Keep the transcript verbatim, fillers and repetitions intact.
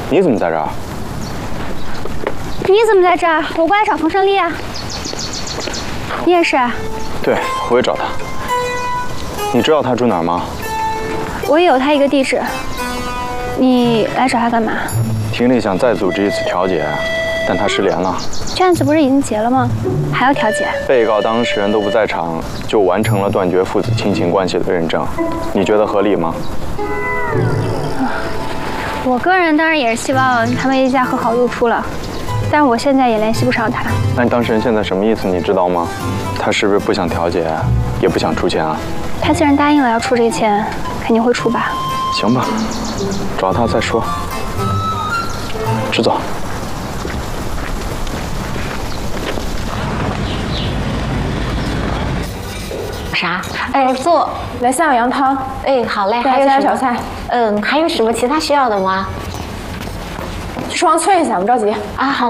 你怎么在这儿？ 你怎么在这儿？我过来找冯胜利啊。你也是啊？ 对，我也找他。你知道他住哪儿吗？ 我也有他一个地址。你来找他干嘛？ 庭里想再组织一次调解，但他失联了。 这案子不是已经结了吗？还要调解？ 被告当事人都不在场，就完成了断绝父子亲情关系的认证，你觉得合理吗？ 我个人当然也是希望他们一家和好如初了，但是我现在也联系不上他。 那当事人现在什么意思？你知道吗？他是不是不想调解，也不想出钱啊？ 他既然答应了要出这钱，肯定会出吧。 行吧，找他再说。直走。 啥？哎，坐， 来三碗羊汤。 哎，好嘞。 还有加小菜。 嗯，还有什么其他需要的吗？ 去厨房催一下，我们着急。 啊，好。